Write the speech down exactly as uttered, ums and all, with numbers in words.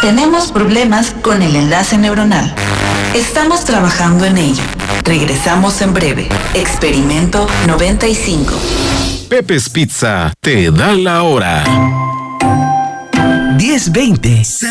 Tenemos problemas con el enlace neuronal. Estamos trabajando en ello. Regresamos en breve. Experimento noventa y cinco. Pepe's Pizza te da la hora. diez veinte.